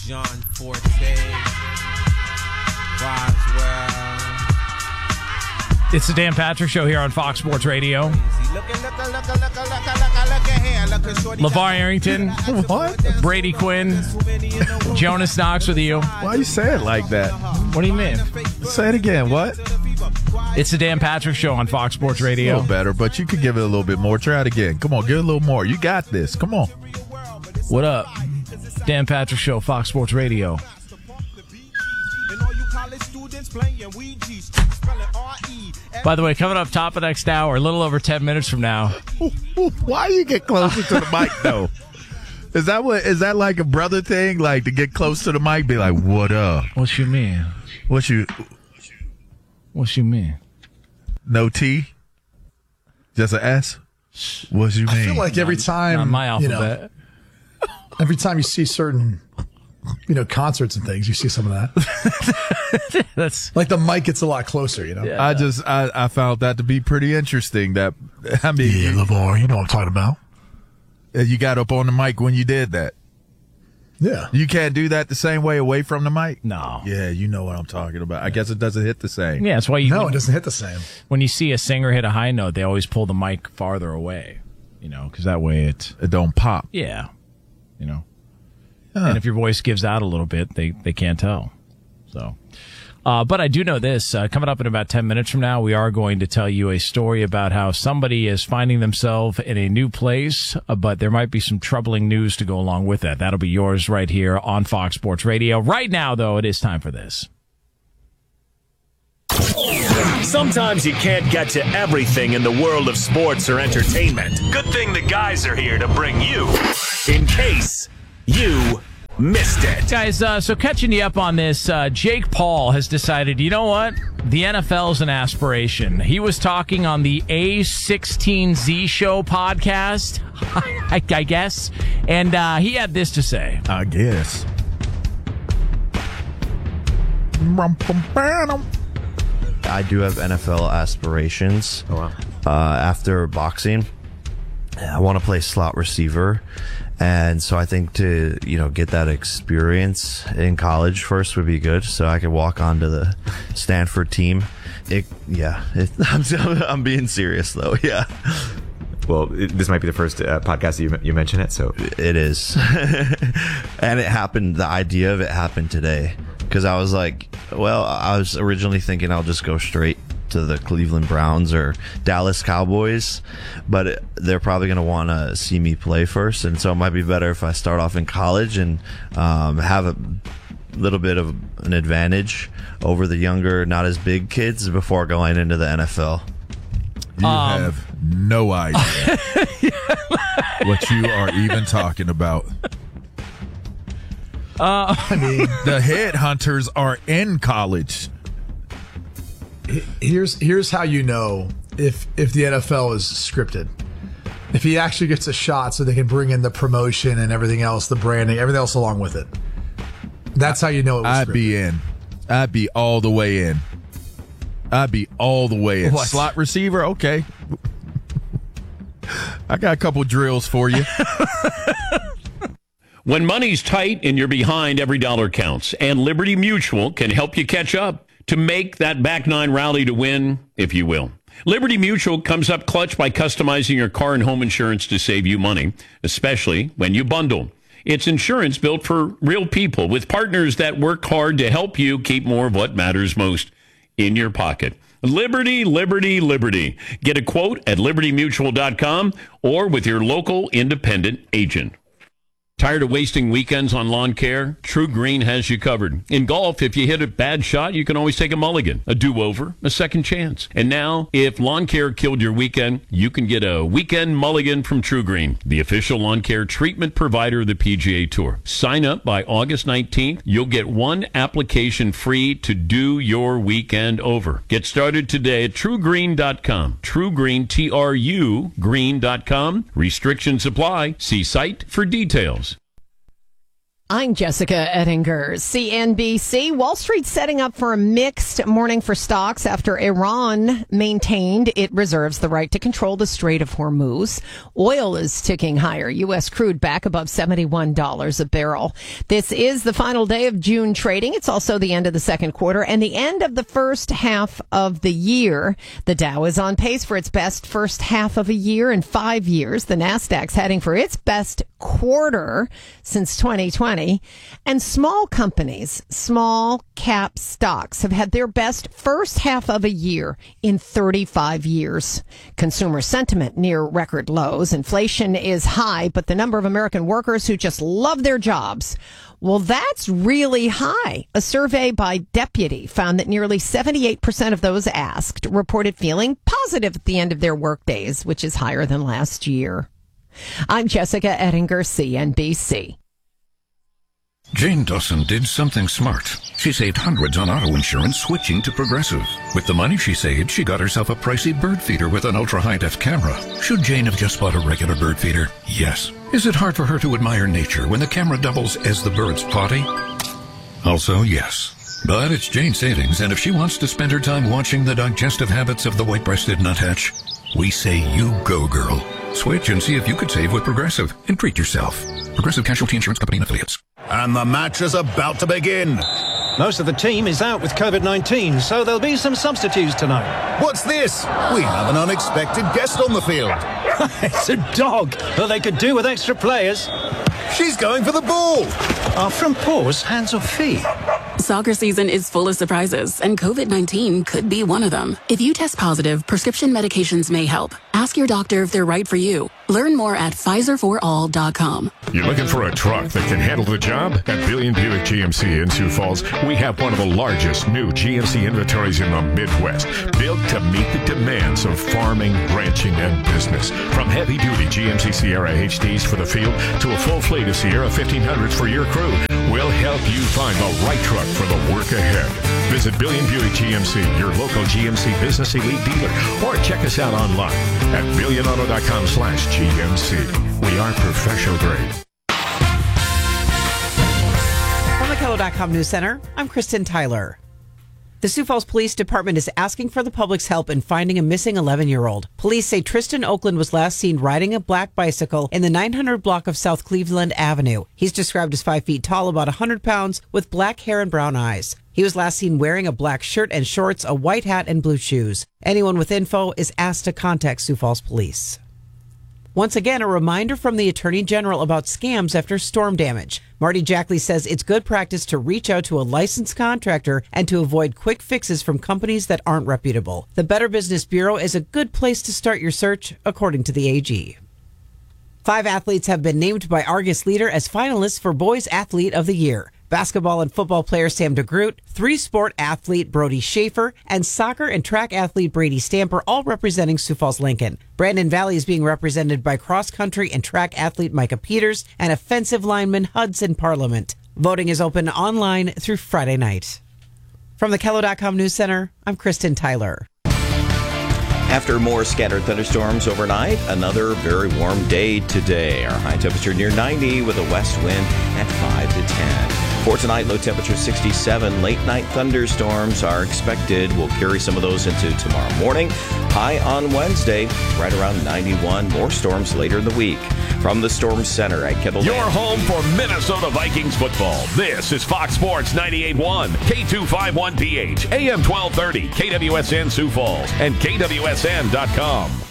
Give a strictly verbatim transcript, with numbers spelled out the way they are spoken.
John Forte, Roswell. It's the Dan Patrick Show here on Fox Sports Radio. LeVar Arrington. What? Brady Quinn. Jonas Knox with you. Why you say it like that? What do you mean? Say it again. What? It's the Dan Patrick Show on Fox Sports A Radio. little better, but you could give it a little bit more. Try it again. Come on, give it a little more. You got this. Come on. What up? Dan Patrick Show, Fox Sports Radio. By the way, coming up top of next hour, a little over ten minutes from now. Why you get closer to the mic, though? Is that what? Is that like a brother thing? Like to get close to the mic, be like, "What up?" What you mean? What you? What you mean? No T, just an S. What you mean? I feel like every time, Not my you know, alphabet. every time you see certain, you know, concerts and things, you see some of that. That's Like the mic gets a lot closer, you know. Yeah. I just I, I found that to be pretty interesting. That I mean, Yeah, LeVar, you know what I'm talking about. you got up on the mic when you did that. Yeah. You can't do that the same way away from the mic. no. Yeah, you know what I'm talking about. I guess it doesn't hit the same. Yeah, that's why you No, when, it doesn't hit the same. when you see a singer hit a high note, they always pull the mic farther away. You know, because that way it. It don't pop. Yeah. You know. Huh. And if your voice gives out a little bit, they, they can't tell. So, uh, but I do know this. Uh, coming up in about ten minutes from now, we are going to tell you a story about how somebody is finding themselves in a new place, uh, but there might be some troubling news to go along with that. That'll be yours right here on Fox Sports Radio. Right now, though, it is time for this. Sometimes you can't get to everything in the world of sports or entertainment. Good thing the guys are here to bring you in case you missed it. Guys, uh, so catching you up on this, uh, Jake Paul has decided, you know what? The N F L is an aspiration. He was talking on the A sixteen Z Show podcast, I, I guess, and uh, he had this to say. I guess. I do have N F L aspirations. Oh, wow. Uh, after boxing, I want to play slot receiver. And so I think to, you know, get that experience in college first would be good. So I could walk onto the Stanford team. It, yeah, it, I'm, I'm being serious though. Yeah, Well, it, this might be the first uh, podcast you you mention it, so it is. And it happened, the idea of it happened today. Because I was like, well, I was originally thinking I'll just go straight to the Cleveland Browns or Dallas Cowboys, but it, they're probably going to want to see me play first, and so it might be better if I start off in college and um, have a little bit of an advantage over the younger, not as big kids before going into the N F L. You Um, have no idea what you are even talking about. Uh, I mean, The headhunters are in college. here's here's how you know if if the N F L is scripted. If he actually gets a shot, so they can bring in the promotion and everything else, the branding, everything else along with it. That's how you know it was I'd scripted. be in. I'd be all the way in. I'd be all the way in. What? Slot receiver? Okay. I got a couple drills for you. When money's tight and you're behind, every dollar counts. And Liberty Mutual can help you catch up to make that back nine rally to win, if you will. Liberty Mutual comes up clutch by customizing your car and home insurance to save you money, especially when you bundle. It's insurance built for real people with partners that work hard to help you keep more of what matters most in your pocket. Liberty, Liberty, Liberty. Get a quote at liberty mutual dot com or with your local independent agent. Tired of wasting weekends on lawn care? True Green has you covered. In golf, if you hit a bad shot, you can always take a mulligan, a do-over, a second chance. And now, if lawn care killed your weekend, you can get a weekend mulligan from True Green, the official lawn care treatment provider of the P G A Tour. Sign up by August nineteenth. You'll get one application free to do your weekend over. Get started today at true green dot com. True Green, T R U, green dot com. Restrictions apply. See site for details. I'm Jessica Ettinger, C N B C. Wall Street setting up for a mixed morning for stocks after Iran maintained it reserves the right to control the Strait of Hormuz. Oil is ticking higher. U S crude back above seventy-one dollars a barrel. This is the final day of June trading. It's also the end of the second quarter and the end of the first half of the year. The Dow is on pace for its best first half of a year in five years. The Nasdaq's heading for its best quarter since twenty twenty. And small companies, small cap stocks have had their best first half of a year in thirty-five years. Consumer sentiment near record lows. Inflation is high, but the number of American workers who just love their jobs, well, that's really high. A survey by Deputy found that nearly seventy-eight percent of those asked reported feeling positive at the end of their workdays, which is higher than last year. I'm Jessica Ettinger, C N B C. Jane Dawson did something smart. She saved hundreds on auto insurance switching to Progressive. With the money she saved, she got herself a pricey bird feeder with an ultra-high-def camera. Should Jane have just bought a regular bird feeder? Yes. Is it hard for her to admire nature when the camera doubles as the bird's potty? Also, yes. But it's Jane's savings, and if she wants to spend her time watching the digestive habits of the white-breasted nuthatch, we say you go, girl. Switch and see if you could save with Progressive and treat yourself. Progressive Casualty Insurance Company and Affiliates. And the match is about to begin. Most of the team is out with covid nineteen, so there'll be some substitutes tonight. What's this? We have an unexpected guest on the field. It's a dog, but they could do with extra players. She's going for the ball. Are from paws, hands or feet? Soccer season is full of surprises, and covid nineteen could be one of them. If you test positive, prescription medications may help. Ask your doctor if they're right for you. Learn more at Pfizer for all dot com. You're looking for a truck that can handle the job? At Billion Buick G M C in Sioux Falls, we have one of the largest new G M C inventories in the Midwest, built to meet the demands of farming, ranching, and business. From heavy-duty G M C Sierra H Ds for the field to a full fleet of Sierra fifteen hundreds for your crew, we'll help you find the right truck for the work ahead. Visit Billion Buick G M C, your local G M C Business Elite dealer, or check us out online at billion auto dot com slash G M C. We are professional grade. From the Kello dot com News Center, I'm Kristen Tyler. The Sioux Falls Police Department is asking for the public's help in finding a missing eleven-year-old. Police say Tristan Oakland was last seen riding a black bicycle in the nine hundred block of South Cleveland Avenue. He's described as five feet tall, about one hundred pounds, with black hair and brown eyes. He was last seen wearing a black shirt and shorts, a white hat, and blue shoes. Anyone with info is asked to contact Sioux Falls Police. Once again, a reminder from the Attorney General about scams after storm damage. Marty Jackley says it's good practice to reach out to a licensed contractor and to avoid quick fixes from companies that aren't reputable. The Better Business Bureau is a good place to start your search, according to the A G. Five athletes have been named by Argus Leader as finalists for Boys Athlete of the Year. Basketball and football player Sam DeGroot, three-sport athlete Brody Schaefer, and soccer and track athlete Brady Stamper, all representing Sioux Falls Lincoln. Brandon Valley is being represented by cross-country and track athlete Micah Peters and offensive lineman Hudson Parliament. Voting is open online through Friday night. From the Kello dot com News Center, I'm Kristen Tyler. After more scattered thunderstorms overnight, another very warm day today. Our high temperature near ninety with a west wind at five to ten. For tonight, low temperature sixty-seven. Late night thunderstorms are expected. We'll carry some of those into tomorrow morning. High on Wednesday, right around ninety-one. More storms later in the week. From the Storm Center at Kettle Your Land. home for Minnesota Vikings football. This is Fox Sports ninety-eight point one, K two fifty-one P H, A M twelve thirty, K W S N Sioux Falls, and K W S N dot com.